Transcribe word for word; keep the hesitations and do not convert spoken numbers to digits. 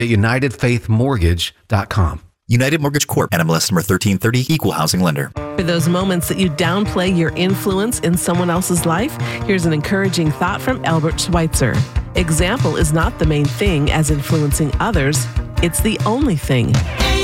at united faith mortgage dot com. United Mortgage Corp. N M L S number thirteen thirty, Equal Housing Lender. For those moments that you downplay your influence in someone else's life, here's an encouraging thought from Albert Schweitzer. Example is not the main thing as influencing others. It's the only thing.